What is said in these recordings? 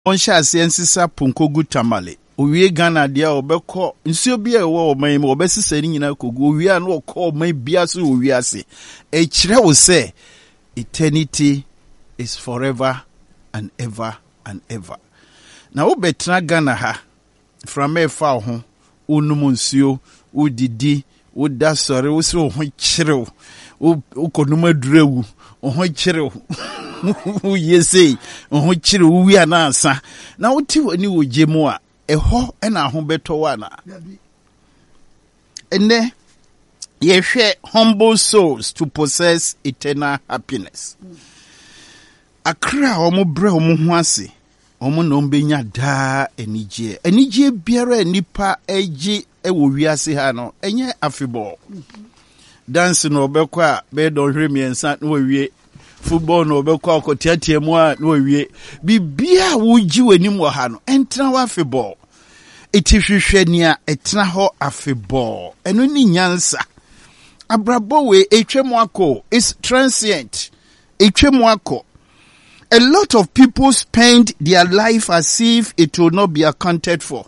Onsha sensisa punkogu tamale. Owie Ghana dia obeko nsuo bia ewo oman mo obesisa ni nyina kogu owie an okọ oman bia so owie ase. E kire wo say eternity is forever and ever and ever. Na wo betra Ghana ha from efa ho onum nsuo odidi woda sore wo se ho kire wo konum adurewu ho kire yesi ho kire wo wi anansa na wo ti wani wo jemu a eho na ho beto wana ene ye hwe humble souls to possess eternal happiness akra omo bre omo ho ase omo no mbenya da enije biara nipa eji ewo wiase ha no enye afebo dance no obekọ a be don hwe miensa no wie football no obekọ akotiatia mu a no wie bibia wuji wanim wo ha no entra wa afebo etihwehwe nia etna ho afebo eno ni nyansa abrabo we etwemu akọ is transient etwemu akọ. A lot of people spend their life as if it will not be accounted for.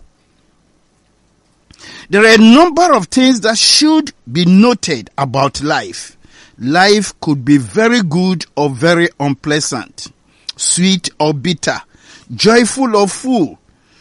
There are a number of things that should be noted about life. Life could be very good or very unpleasant, sweet or bitter, joyful or full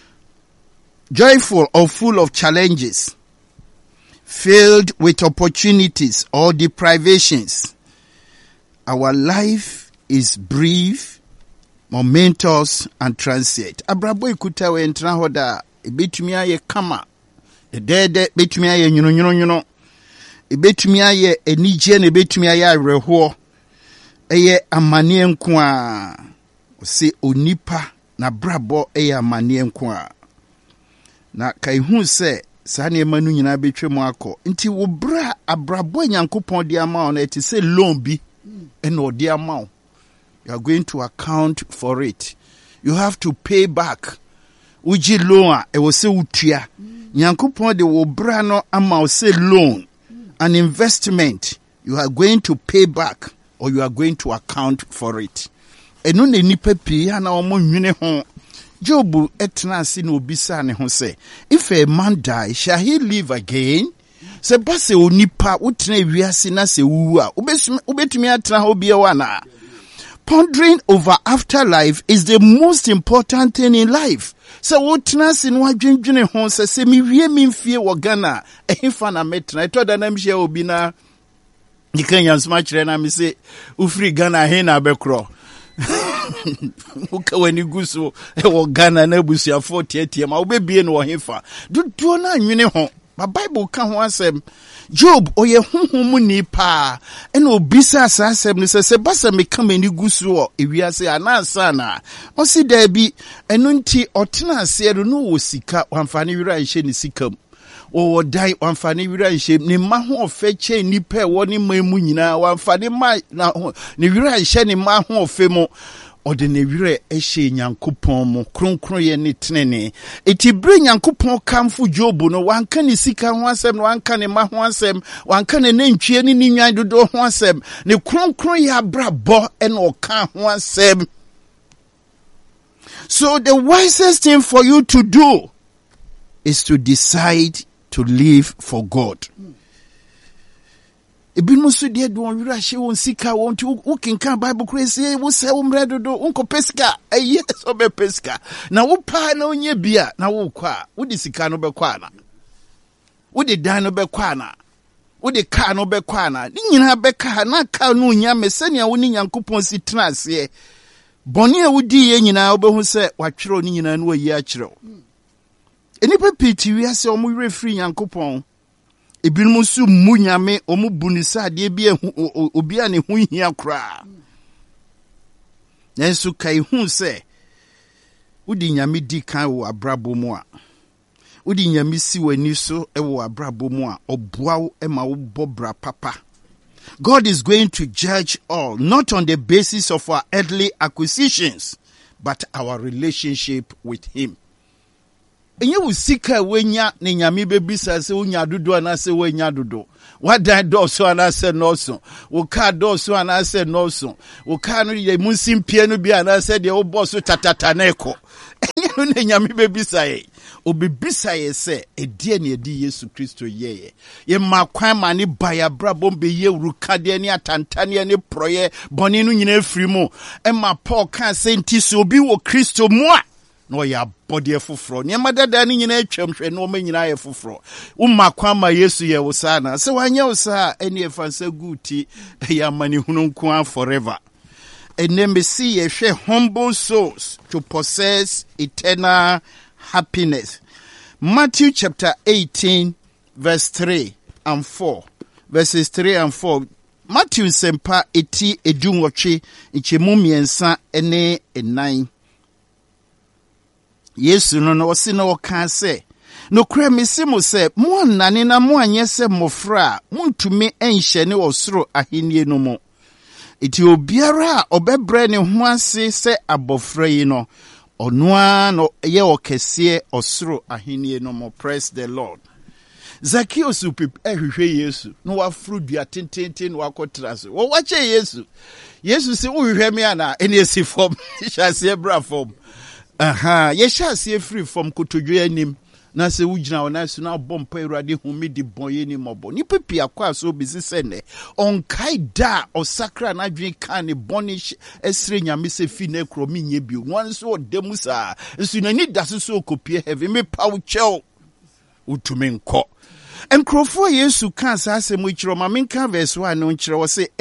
of challenges, filled with opportunities or deprivations. Our life is brief, momentous and transient. Abrabo ikuta we entra hoda ebetumi aye kama edede betumi aye nyuno ebetumi aye enije na ebetumi aye areho eye amane nko a se onipa na brabo eye amane nko a na kai hu se sa na emanu nyina betwemu akọ nti wo bra abrabo nyankopon di ama on eti se loan bi ena odi ama. You are going to account for it. You have to pay back. Uji loan, e will say utia. Nyankopon de wo bra no ama o say loan. An investment. You are going to pay back or you are going to account for it. Eno ne nipa pi ana omo nwene ho. Job etna si no bisa ne ho say, if a man die, shall he live again? Se base onipa utena wiase na se wuwu a, ubetumi atena ho bia wana. Pondering over afterlife is the most important thing in life. So what trans in what dwendwene ho se mi wie mi mfie wo Ghana ehfa na metra to da na mhye obi na nikanya nsma kire na mi se ufri Ghana he na bekro uka wani guso wo Ghana na busuafo tietie ma obebie no hefa duduo na nwene ho ma Bible ka ho asem Job oye huhumu ni pa ena obisa asasem ni se basa meka mani gusu ewiase anansa na osi da bi enu nti otena ase no wo sika wamfane wira nhye ni sikam o dai wamfane wira nhye ni ma ho ofe che ni pa wo ni mamu nyina wamfane ma na ni wira nhye ni ma ho ofe mo ode ne wire ehye nyankopon mu kronkron ye ne tenene eti bre nyankopon kamfo Job no wanka ne sika ho asem no wanka ne ma ho asem wanka ne ntwie ne nwan dodo ho asem ne kronkron ye abrabo ene oka ho asem. So the wisest thing for you to do is to decide to live for God. Ebi musu de do wira hye won sika won ti wo kinka Bible crazy wo se wo mredo do unko pesika yes obe pesika na wo pa na onye bia na wo kwa wo di sika no be kwa na wo di dan no be kwa na wo di car no be kwa na ni nyina be ka na ka no nya mesania wo ni Nyankopon si trase boni a wo di ye nyina wo be hu se watwero ni nyina no yi a kyerɛw enipa piti wi ase omo wira free Nyankopon ebinum su munyame omu bunisa de bia obi a ne hu hia kra nanso kai hu se udi nyame di kan wo abrabo mu a udi nyame si wani so e wo abrabo mu a oboa wo e ma wo bobra papa. God is going to judge all not on the basis of our earthly acquisitions but our relationship with him. Enye usika wenya ne nyame bebisa se unya dodo ana se wenya dodo wadan do so ana se no so wo ka do so ana se no so wo ka no ye munsimpie no bia ana se de wo boss tatata na eko no na nyame bebisa ye obebisa ye se edie na edi Yesu Kristo ye ma kwan ma ne baya brabom be ye urukade ne atantane ne proye bone no nyina afiri mu e ma Paul kan se nti so obi wo Kristo mu a no ya body foforo ne madada ne nyina atwam hwe no ma nyina ye foforo umma kwan ma Yesu ye wo sana se wanye wo sa ene efansa guti ya mani hununku forever. And then we see a humble souls to possess eternal happiness. Matthew chapter 18, verse 3 and 4. Verses 3 and 4. Matthew sempa eti edunwoche ichemu miensa ene enai. Yesu no osi na oka se no kura mesimu se mo nane na mo anye se mofra muntumi enhye ne osoro ahenni no mo. Iti obiara obebre ne ho ase se abofra yi no onua no ye okese osoro ahenni no mo. Praise the Lord. Zacchaeus ehwehwe Yesu no wafru dua tententen no akotra so wo wache Yesu se uhwehwe me ana ene esi form hyase bra form ye hyase free form kotodwe anim na se wugina ona so na bompa Awurade humi di bonye ni mobo ni pepi akwa so bisi sene onkai da osakra na dwen kan ne bonish esre nyame se fi na kro minye bi wan so odemu sa nsu na ni daso so kopie heaven me paw chel utumi nko enkrofo Yesu kan sa asemu kiro ma menka verse 1 no kiro wo se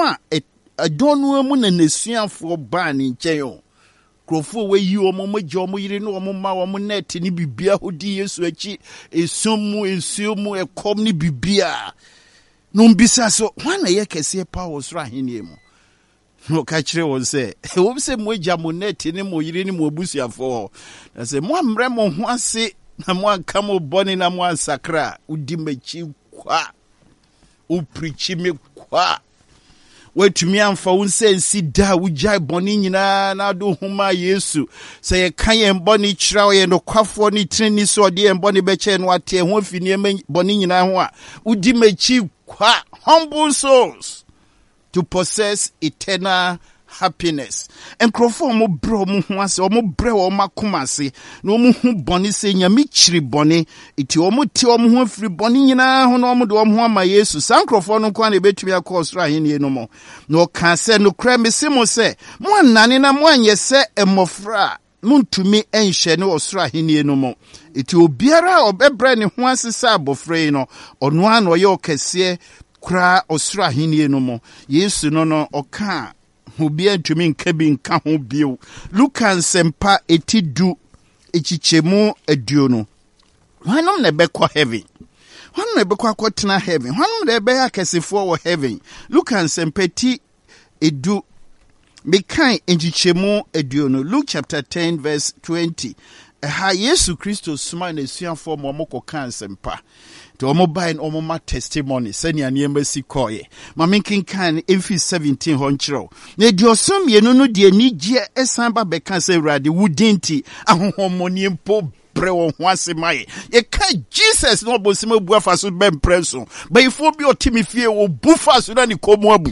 edon no mu na nesuafo ba ni nchen Krofo we yi omo moje omo yire no omo ma omo net ni bibia hodi Yesu achi esomu ekom ni bibia no mbisa so wana ye kese power so ahenie mu no ka kire won se wo se moja mo net ni mo yire ni mo busuafo na se mo amre mo ho ase na mo aka mo boni na mo ansakra udi machi kwa u preach me kwa wetumi amfa wonsensi da wujai boni nyina na do huma Yesu se ye kan ye boni kira ye no kwafo ni treni so de ye boni beche no ate ho fini boni nyina ho a udi machi kwa humble souls to possess eternal happiness. And crofo mo bro mo ho ase o mo bre o makomase na o mo hu boni se nyame chiri boni iti o mo ti o mo ho afiri boni nyina ho na o mo de o mo ama Yesu san crofo no kwa na betumi akosoro ahenie no mo na o ka se no kra mesimo se mo anane na mo anye se emofra muntumi enhye ne osoro ahenie no mo iti obiara obebre ne ho ase sa abofra no ono an oye okese kra osoro ahenie no mo Yesu no oka Obi antumi nka bi nka ho bio. Lukan sempa etidu echichemu aduonu. Hwanom na bekọ heaven. Hwanom na bekọ akọtena heaven. Hwanom na be akesefo wo heaven. Lukan sempa eti edu mekan echichemu aduonu. Luke chapter 10 verse 20. Ha Yesu Kristo suma na esuafo mo kokan sempa. To mobile or my testimony, send your embassy koye. Maminkin can every 17 honchro. Ne diosum ye no de ni je esamba bekan se radi wudinti ahomonium po brewo hwase mai. Ye ka Jesus no bosimo buafa so ben preso. But if obi otimi fie wo bufa so na ni komo abu.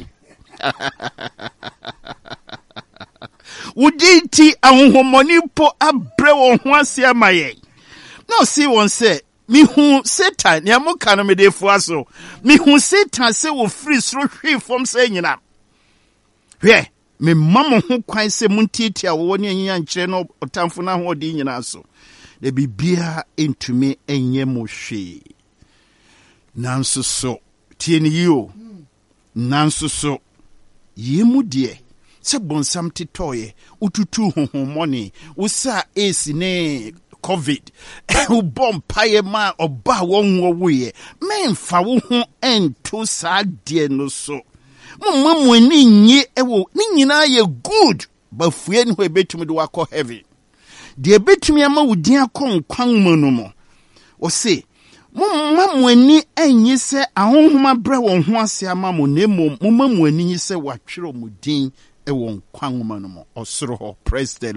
Wudinti ahomonium po abrewo hwase amaye. Now see one say mi hu Satan ya mo kana me defo aso mi hu Satan se wo free sro hwe fom se nyina hwe me mamo ho kwan se muntitia wo ne nyanya nkire no otamfo na ho odi nyina aso de bibia entumi enye mo hwe nanso so tie ni yo nanso so yemu de se bonsam titoye ututu honhomoni usa esi ne COVID ubom paye ma oba wonwo wuye memfa wo ho ento sa de no so mommamu ani nyi ewo ni nyina ye good ba fue ni ho ebetumi de wakọ heaven de ebetumi ama wudin akọ nkwan mu no mo o se mommamu ani anyi se ahonhoma bre won ho ase ama mo nemo mommamu ani nyi se watwero mu din ewo nkwan mu no mo osoro ho. Praise the Lord.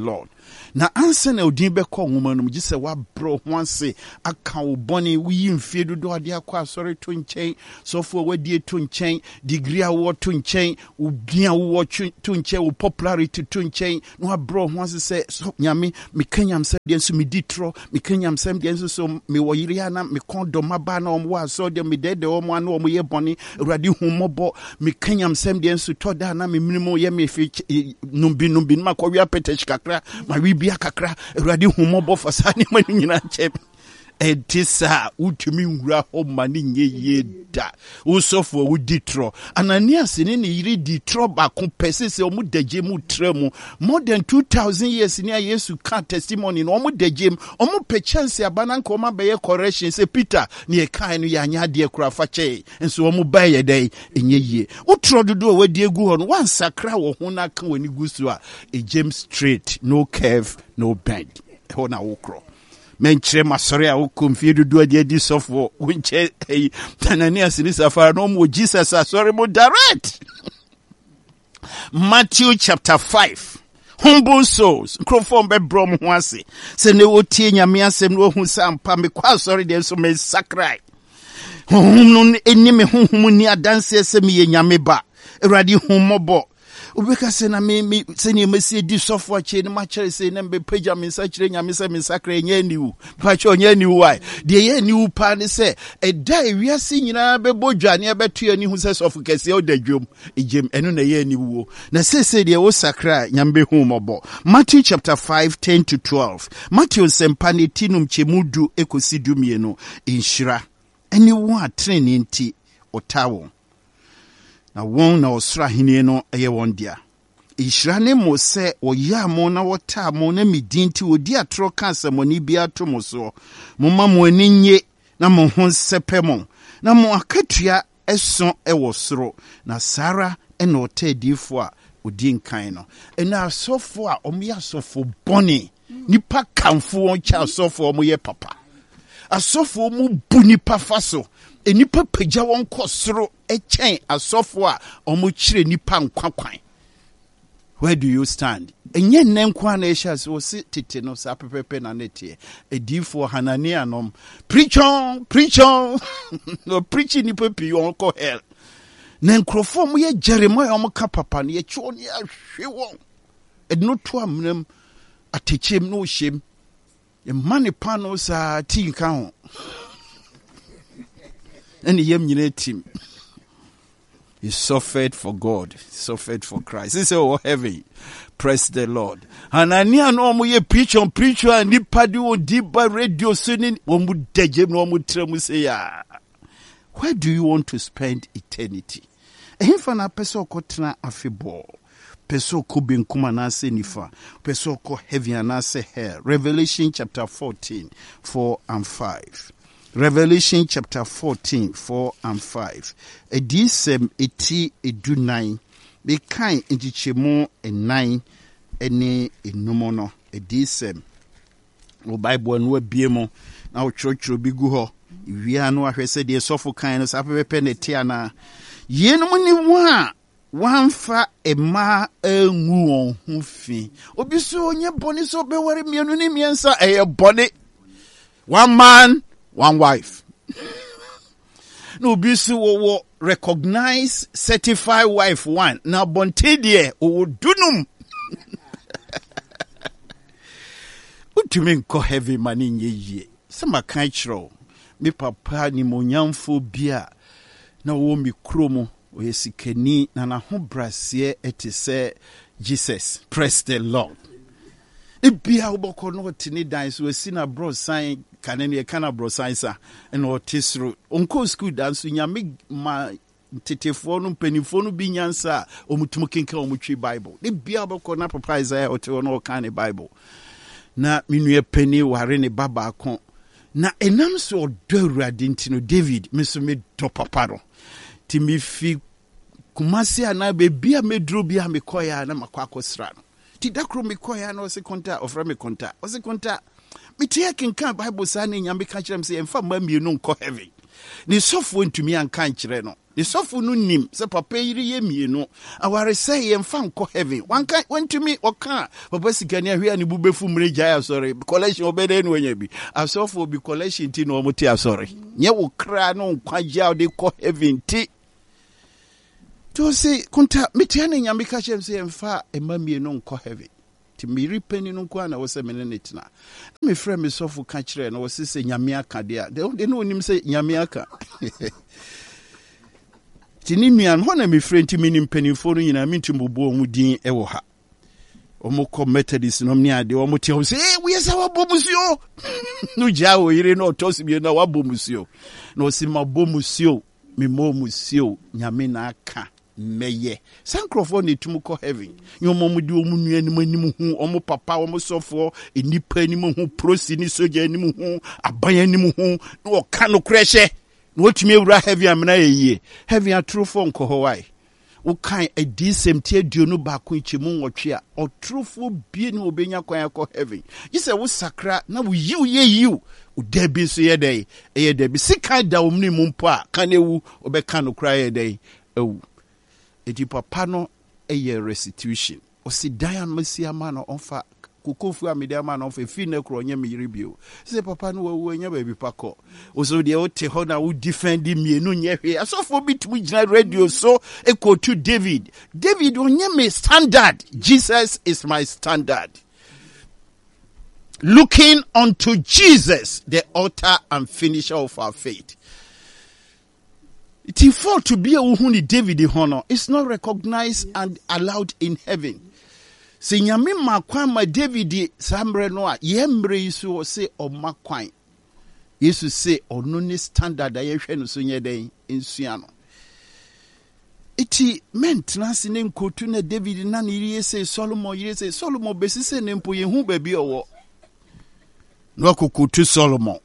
na ansa na odin bɛkɔ nwoma no mu gye sɛ wabro ho ase aka wo bɔne woyi mfie dodo ade akɔ asɔre to nkyɛn sɔfo a wadie to nkyɛn degree a wowɔ to nkyɛn wo bia wowɔ to nkyɛn wo popularity to nkyɛn na wabro ho ase sɛ nyame meka nyamsɛm deɛ nso medi trɔ meka nyamsɛm deɛ nso so mewɔ yere a na mekɔn dɔma ba na ɔmo wɔ asɔre deɛ medɛdɛ ɔmo a na ɔmo yɛ bɔne awurade hu mmɔbɔ meka nyamsɛm deɛ nso tɔ da na memene yɛ mefi numbi no makɔwia petach kakra mawibia kakra awurade hu mmɔbɔ fa saa nneɛma no nyinaa kyɛm ɛte saa wotumi nwura hɔ ma ne nyɛ yie da wosɔfo a wodi trɔ Ananias ne ne yere di trɔ baako pɛ sɛ ɔmo dagye mu trɛ mu more than 2000 years ne a Yesu ka testimony no ɔmo dagye mu ɔmo pɛ chance aba na nka ɔmo abɛyɛ correction sɛ Peter ne ɛkae no yɛ anya adeɛ kora fa kyɛe nso ɔmo baeɛ dɛn ɛnyɛ yie wotrɔ dodo a wadi egu hɔ no wansakra wɔ ho na aka w'ani gu so a ɛgyem straight no curve no bend ɛhɔ na wokorɔ menkyerɛ masɔre a wokɔ mfie dodo ade adi sɔfoɔ wonkyɛ Ananias ne Safira no ɔmo Jesus asɔre mo direct Matthew chapter 5 humble souls nkrofo mbɛbrɔ mo ho ase sɛ ne wotie nyame asɛm no ohu sɛ ampa mekɔ asɔre deɛ nso mensakrai honhom no ɛni me honhom ni adanse sɛ meyɛ nyame ba awurade hu mmɔbɔ Ubeka se na me se ni mesi di sofo ache ni machere se na mbe pagya me nsa kyerɛ nyame sɛ me nsakra nya niwu pa che onya niwu why de ye niwu pa ne sɛ ɛda ewiase nyinaa bɛbɔ dwane ɛbɛto ani hu sɛ sofo kɛse o da dwom egem ɛno na ye niwu na sese de wo sakra nyambe hu mɔbɔ Matthew chapter 5 10 to 12 Matthew sempa ne tinum chemudu ekosi dumienu inhyira ɛne wo atrene nti otawo na wɔn na ɔsoro ahenni no ɛyɛ wɔn dia Ihyira ne mo sɛ ɔyɛ mo na wɔtaa mo na medin nti odi atoro ka asɛmmɔne bi ato mo so momma mo ani nye na mo ho nsɛpɛ mo na mo akatua ɛso ɛwɔ soro na Sara ɛna ɔta adifo a odi nkan no ɛna asɔfo a ɔmo yɛ asɔfo bɔne nipa kamfo wɔn kyɛ asɔfo ɔmo yɛ papa asɔfo ɔmo bu nipa fa so enipa pagya wɔn kɔ soro ɛkyɛn asɔfo a ɔmo kyerɛ nipa nkwakwan. Where do you stand? Enye nenkwa na ɛhyɛ ase wɔ se tete no saa pɛpɛpɛ na ne teɛ edifo Hanania nom preach on no preach nipa pii wɔn kɔ hell na nkrofo mo yɛ Jeremiah ɔmo ka papa no yɛ kyɛw ne ahwe wɔn ɛno to amnam atekyem no hyem emane pa no saa ti nka ho and yem nyina tim. He suffered for God, he suffered for Christ. He said, oh heaven, praise the Lord. Hanania no mo ye preach on and nipa di o diba radio sunin omu dejem no omu tremu say ya. Where do you want to spend eternity? Ehimfa na peso kotena afebo. Peso ko benkuma na se nifa. Peso ko heaven na se hell. Revelation chapter 14, 4 and 5. Revelation chapter 14, 4 and 5. Edisem eti edunai. Bekan enjichemo enai ene enumono. Edisem. O Bible no biemo. Na o church bi gu ho. Wia no ahwese de sofo kan no sapepe ne tia na. Yenom ni wa wanfa ema enwu on hu fi. Obi so onye boni so be ware mienu ni miensa eye boni. One man, one wife. No bisi wo recognize certified wife one. Now bonte die o dunum. Utumi nko heavy money nye. Sama kan chro. Me papa ni monyamfo bia na wo mi kromo o yesikani na na ho brasie etise Jesus. Praise the Lord. Ebia uboko no tini dan so asina bro sign kanene kana bro sign sa and otisro onko school dan so nyame ma tetefo no mpanifo no bi nyansa omutumu kenka omutwi Bible ebia uboko na papa Isaiah ote no kan ne Bible na minue pani ware ne baba akon na enam so odawurade ntino David meso me do papa no ti mi fi kumasi ana bebia medro bia mekoya na makwakosra no ti dakro mekoya na ose konta ofra me konta ose konta me tie kenka Bible sa ne nyame ka kyerem se emfa ma mienu nko heaven ne sɔfo ntumi anka nkyerɛ no ne sɔfo no nim sɛ papa yiri yɛ mienu aware sɛ yɛmfa nkɔ heaven wanka wantumi ɔka papa sika ne ahwe a ne bu bɛfu mmere gyae asɔre collection ɔbɛdɛ no wanya bi asɔfo bi collection ti na ɔmo te asɔre nyɛ wo kra no nkwagye a wode kɔ heaven ti to say konta metia ne nyame ka kyerɛ sɛ yɛmfa ɛma mienu nkɔ heaven ti miri pani no kwa na wo sɛ mene ne tena me frɛ me sɔfo ka kyerɛ no wo sɛ nyame aka de a de no onim sɛ nyame aka tini nuan ho na me frɛ nti me nimpanimfo no nyina me ntumbobo mu din ɛwɔ ha omo kɔ Methodist no ne ade omo te ho sɛ wo yesa wabɔ musuo no gya wo yire no tosi bi na wabɔ musuo na o si mabɔ musuo me mo musuo nyame na aka meye sankrofo ne tum kɔ heaven nyomo mu di omu nuanim anim hu omo papa omo sofo enipa anim hu prosi ni soja anim hu aban anim hu na o ka no krehye na otumi ewura heaven amena yeye heaven atrofo nkɔ why wo kan adisem tie aduonu baako nkyemu nwɔtwe a ɔtrofo bie ne obenya kwan akɔ heaven yise wo sakra na wo yiw ye yiw wo dabi so ye dai eye dabi sika da wo mni mumpo a kan ewu obɛka no kra ye dai ewu eti papa no eye restitution o si dan masia ma no onfa kokofu amede ma no onfa fi na kro onye me yirebio se papa no wawu anya ba bi pakɔ o so de o te ho na wo defend mienu nye hwe asofo bitum gina radio so ekotu David onye me standard. Jesus is my standard. Looking unto Jesus, the author and finisher of our faith. It fall to be a uhuni David honor. It's not recognized and allowed in heaven. Se nyame makwan ma David sambre no a yembre yisu se o makwan. Yesu se ono ne standard a yehwe no so nye den ensua no. Iti maintenance ne nkotu na David na ne yire se Solomon besi se ne mpo yehu ba bi owo. No kokotu Solomon.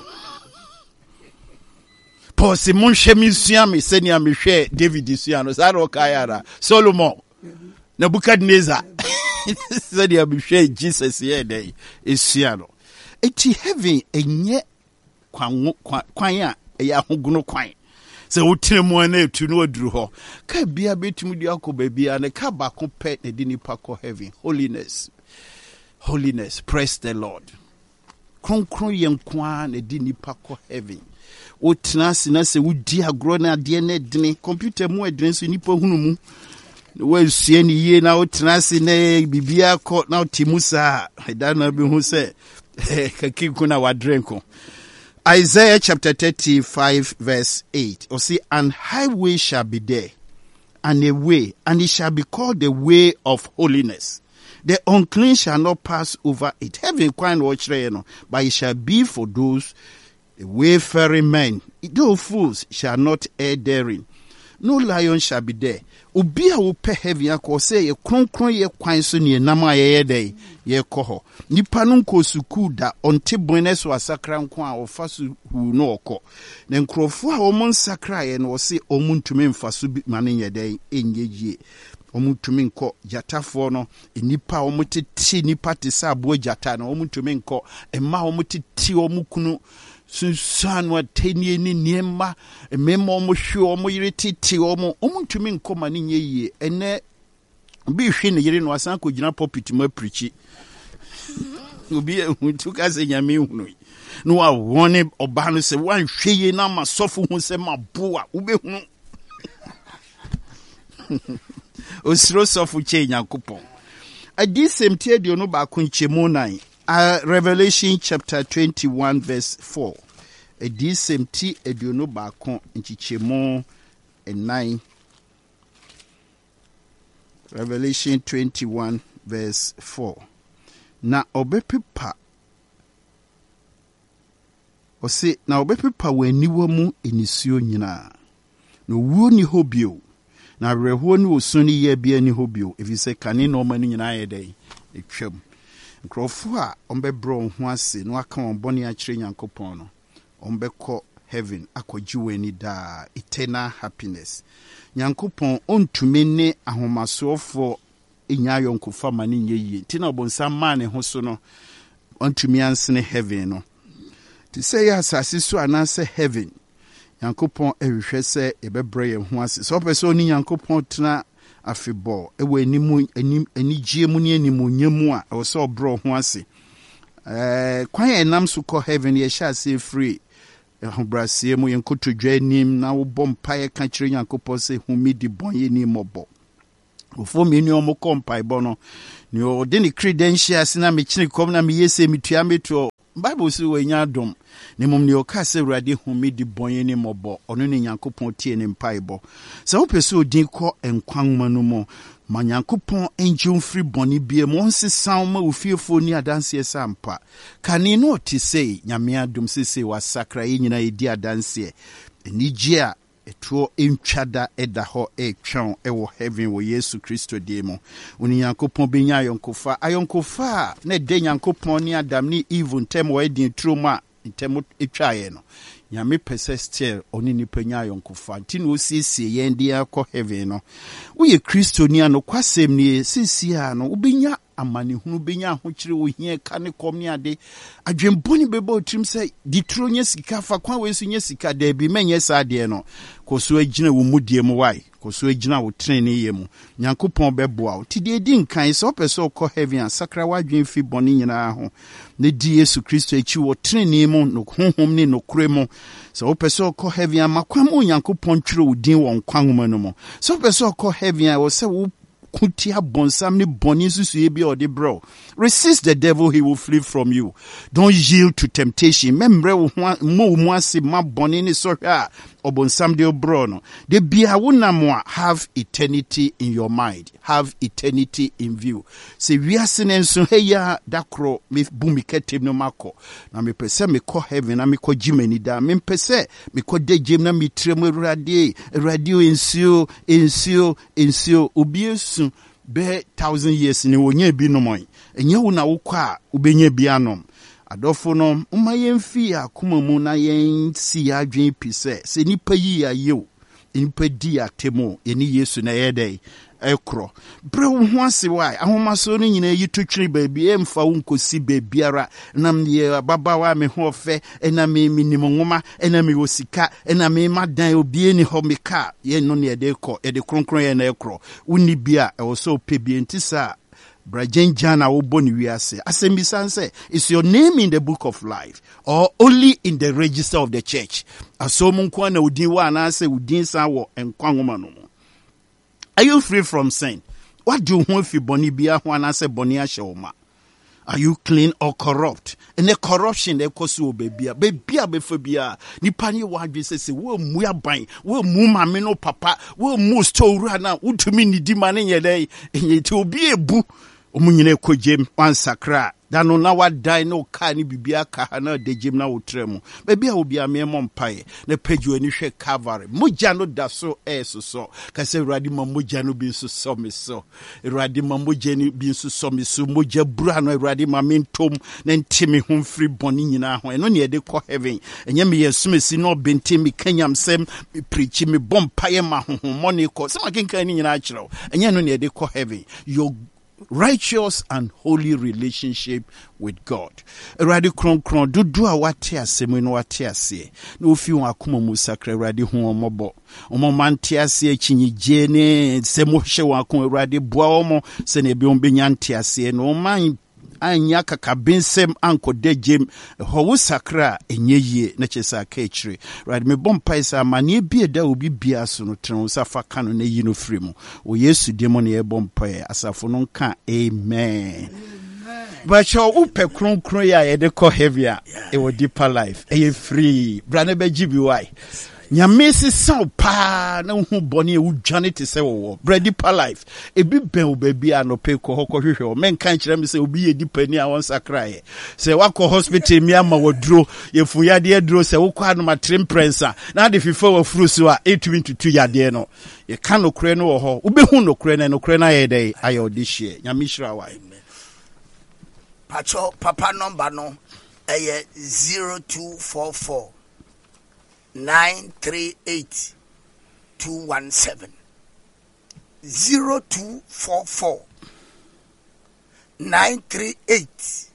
Paul se mon hwemi sua me se nia me hwe David sua no sa ro kayara Solomon Nebuchadnezzar se nia me hwe Jesus ye dey esua no eti heaven enye kwan a eya hoguno kwan se wotire mu na etu no aduru ho ka bia betum di akoba bia ne ka ba ko pe ne di nipa ko heaven holiness praise the Lord kronkron yenkwa ne di nipa ko heaven o tenase na se wudi agro na de na dine computer mu adine so nipa hunu mu we sie ni ye na o tenase na bibia ko na timusa da na bi hu se kakiku na wadrenko. Isaiah chapter 35 verse 8 or see an highway shall be there and a way, and it shall be called the way of holiness. The unclean shall not pass over it. Heaven quite watch no, but it shall be for those the wayfaring men. Those fools shall not err therein. No lion shall be there. Obi a wo pe heaven akọ say ye kronkron ye kwan so ne nam a ye dey ye kɔ hɔ. Nipa no nko suku da onte bonne so asakra nko a ofa so hu no ɔkɔ. Na nkrofo a wɔn nsakra ye no wɔse ɔmo ntumi mfa so bi mane ye dey enye yie. Ɔmo ntumi nkɔ jatafo no nipa ɔmo tete nipa te sa abo jata na ɔmo ntumi nkɔ emma ɔmo tete ɔmo kunu sunsanwa tenie ni niema memo mo hwe omo yire titi omo ntumi nkoma ne nye yie ene bi hwe ne yire no asan ko gina pulpit ma preachi obi ehuntu ka se nyame hunu no wa wone oba no se wan hwe ye na ma sofo hu se ma boa ubehunu osiro sofo che nyankopon adi semtie de no ba ko nchemu nan Revelation chapter 21 verse 4. Edisem ediono bakon nchichemo 9. Revelation 21 verse 4. Na obepepa waniwa mu enisuo nyina. No wuo ni hobio. Na reho ni osuni ye bia ni hobio. Efise kane no mani nyina ye dai etwam. Nkrofo a ombebro ho ase no aka won bone a kire Nyankopon no ombekɔ heaven akɔgye wani da eternal happiness. Nyankopon ontumi ne ahomasoofo enya yonkofa mane nye yie tina obonsa ma ne ho so no ontumi ansene heaven no to say asase so anase heaven Nyankopɔn ehwehwɛ sɛ ebebrɛ yɛn ho ase. So pɛ sɛ oni Nyankopɔn tena afebɔ ewe anigye mu ne animonyam mu a ɛwɔ sɛ ɔbrɛ ho ase. Kwan yɛ nam so kɔ heaven yɛ hyɛ ase free ahobraseɛ mu yɛn kotodwa anim na wobɔ mpaeɛ ka kyerɛ Nyankopɔn sɛ humi di bɔn yɛ ni mmɔbɔ. Ofo me ni omo kɔ mpaebɔ no ne ɔde ne credentials na mekyene kɔm na meyɛ sɛ metua meto Bible sɛ wɔanya adom ne mom ne ɔka sɛ Awurade humi di bɔn yɛ ni mmɔbɔ ɔno ne Nyankopɔn tie ne mpaebɔ. Sɛ wopɛ sɛ odin kɔ nkwa nwoma no mu ma Nyankopɔn engye mfiri bɔne bia mo nsesan ma ofiefo ni adanseɛ sampa kane no ɔte sɛ Nyame adom sese wasakra yɛ nyina yɛdi adanseɛ enigye a etuo entwada eda hɔ etwɛn ɛwɔ heaven wɔ Yesu Kristo de mu oni Nyankopɔn benya ayonkofa na de Nyankopɔn ni Adam ni Eve ntem wɔ edin troma ntem etwae no Nyame pɛsɛ still oni ni penya ayonkofa nti no osiesie yɛn de akɔ heaven no woyɛ Kristo ni ano kwasɛm ni sisia no wobenya amanehunu benya ahokyere wo hia ka ne kom ne ade adwemboni beba otrim sɛ ditro nya sika fa kwan we so nya sika da bi menye sa de no koso agina wo mudie mu wai koso agina wo trene ye mu Nyankopɔn bɛboa wo ti de di nkan sɛ opɛ sɛ okɔ heaven a sakra wadwen fi bɔne nyinaa ho ne di Yesu Kristo echi wo trene mu no honhom ne no kure mu sɛ opɛ sɛ okɔ heaven a makwa mu Nyankopɔn twere wo din wɔ nkwa nwoma no mu sɛ opɛ sɛ okɔ heaven a wo sɛ wo kutia bonsam ni boni susuye bi odi bro. Resist the devil, he will flee from you. Don't yield to temptation. Membre mo mwasi ma boni ni soha obonsam de bro no. De biya wuna mwa have eternity in your mind. Have eternity in view. Se wiasene nso heya dakro mi bumikete no mako. Na mi pese mi ko heaven na mi ko jimeni da. Mi pese mi ko de jim na mi tremo radio insio ubiesu be 1,000 years ni wonye bi no moy enye wo na wokwa ubenye bi anom adofo no umaye mfi akoma mu na yen si adwen pise se nipa yi ayew nipa di atemo eni Yesu na yedai ekro bre wo ho ase wai ahomaso no nyina yi totwiri baabi emfa wo nkosi baabiara nam ye babawa me ho ofe ena me minim nwoma ena me wosika ena me madan obi ni ho meka ye no ne de kɔ ye de kronkron ye na ekro woni bia e wo so pebie ntisa Brajenjana woboni wiase asembisa nse is your name in the book of life or only in the register of the church asomu nkwa na udin wa na ase udin sa wo enkwa nwoma no. Are you free from sin? What do you want if you boni bia ho na ase boni a shewoma? Are you clean or corrupt? And the corruption they cause you bebia befobia nipa ni wadwe se wo mu aban wo mu mame no papa wo mu store na utumi ni di mane yede ti obi ebu omunyine kojem wansakra dano na wadai no ka ni bibia ka na dejem na wotremu bebia obi amemo mpae na pagyo ani hwe Calvary mogya no da so so ka se Awurade ma mogya no bi so so me so Awurade ma mogya ni bi so so me so mogya bura no Awurade ma mentom na ntimi ho mfiri bɔne nyina ho eno ne yede kɔ heaven enye me yesumesi no benti me kanyam sem preach me bompae ma honhom ne kɔ sema kenkan ni nyina akyerɛw enye no ne yede kɔ heaven your righteous and holy relationship with God. Awurade kronkron dudu a wate asɛm no wate ase na ofi won akoma mu sakra Awurade hu omobɔ omomante ase chinyigye ne sɛmo hye won akoma Awurade boa omo sɛ ne bi on benya nte ase no man anya kakabensem ankode jem ho sakra enye yie na kyesa ka ekire right me bompai sa mane bia da obi bia so no tren sa fa ka no na yi no firi mu o Yesu demo na ye bompai asafo no nka amen. But your upe kronkron ya ye de ko heavy a e wo deeper life e free bra na be gibi why Nyame si saw pa na hu bɔne e wudwane te sɛ wo bra deeper life e bi ben wo ba bia no pe ko hokɔ hwehwɛ o men kan kyerɛ me sɛ obi ye deeper ni a won sakrae sɛ wakɔ hospital mi ama woduro ye fu yade aduro sɛ wokɔ anoma trim prensa na de fifa wa furu so a etumi tutu yade no ye kan no kure no wo ho wo be hu no kure na ye dey ayo de hye Nyame hyira wa Pacho papa number no 0244 938 217 0244 938